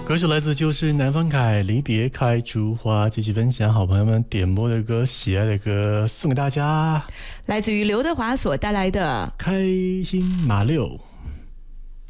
歌曲来自就是南方凯离别开出花，继续分享好朋友们点播的歌，喜爱的歌送给大家， 来自于刘德华所带来的开心马六。